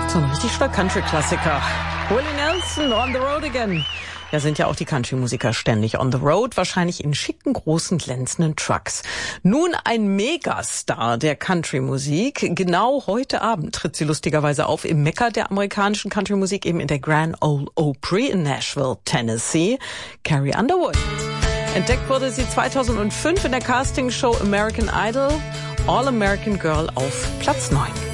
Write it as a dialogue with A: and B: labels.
A: So ein richtig starker Country-Klassiker. Willie Nelson, On the Road Again. Ja, sind ja auch die Country-Musiker ständig on the road, wahrscheinlich in schicken, großen, glänzenden Trucks. Nun ein Megastar der Country-Musik. Genau heute Abend tritt sie lustigerweise auf im Mekka der amerikanischen Country-Musik, eben in der Grand Ole Opry in Nashville, Tennessee. Carrie Underwood. Entdeckt wurde sie 2005 in der Castingshow American Idol. All American Girl auf Platz 9.